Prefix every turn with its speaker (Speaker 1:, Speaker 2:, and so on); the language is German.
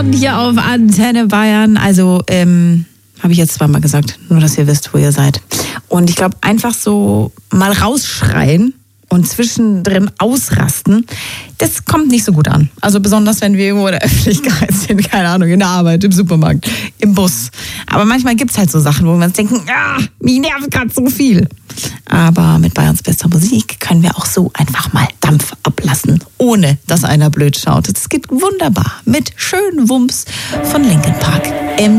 Speaker 1: Und hier auf Antenne Bayern, also habe ich jetzt zweimal gesagt, nur dass ihr wisst, wo ihr seid. Und ich glaube, einfach so mal rausschreien und zwischendrin ausrasten, das kommt nicht so gut an. Also besonders, wenn wir irgendwo in der Öffentlichkeit sind, keine Ahnung, in der Arbeit, im Supermarkt, im Bus. Aber manchmal gibt es halt so Sachen, wo wir uns denken, mich nervt gerade so viel. Aber mit Bayerns bester Musik können wir auch so einfach mal Dampf ablassen, ohne dass einer blöd schaut. Es geht wunderbar mit schönen Wumms von Linkin Park im